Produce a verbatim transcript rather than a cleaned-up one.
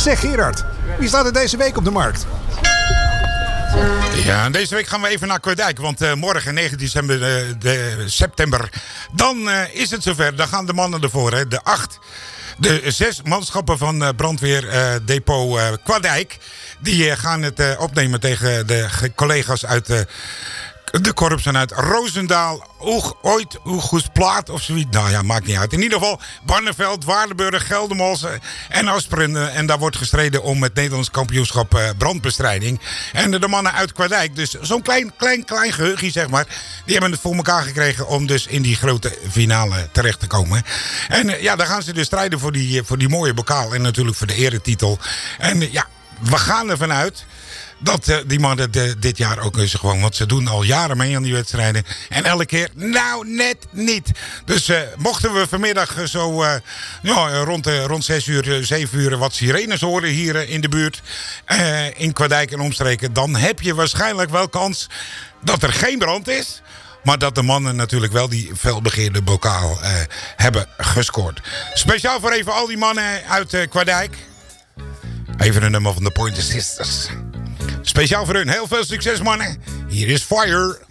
Zeg Gerard, wie staat er deze week op de markt? Ja, en deze week gaan we even naar Kwadijk. Want uh, morgen, negen december, uh, de, september, dan uh, is het zover. Dan gaan de mannen ervoor, hè. De acht, de zes manschappen van uh, brandweerdepot uh, Kwadijk. Die uh, gaan het uh, opnemen tegen de collega's uit... Uh, de korpsen uit Roosendaal, Oeg, Ooit, Oegstplaat of zoiets. Nou ja, maakt niet uit. In ieder geval Barneveld, Waardenburg, Geldermals en Asperen. En daar wordt gestreden om het Nederlands kampioenschap brandbestrijding. En de mannen uit Kwadijk, dus zo'n klein, klein, klein geheugje zeg maar. Die hebben het voor elkaar gekregen om dus in die grote finale terecht te komen. En ja, daar gaan ze dus strijden voor die, voor die mooie bokaal en natuurlijk voor de eretitel. En ja, we gaan ervan uit... dat uh, die mannen de, dit jaar ook eens gewoon... want ze doen al jaren mee aan die wedstrijden. En elke keer, nou, net niet. Dus uh, mochten we vanmiddag zo uh, ja, rond, uh, rond zes uur, zeven uur... wat sirenes horen hier uh, in de buurt... Uh, in Kwadijk en omstreken... dan heb je waarschijnlijk wel kans dat er geen brand is... maar dat de mannen natuurlijk wel die felbegeerde bokaal uh, hebben gescoord. Speciaal voor even al die mannen uit uh, Kwadijk. Even een nummer van de Pointer Sisters. Speciaal voor hun. Heel veel succes, mannen. Hier is Fire.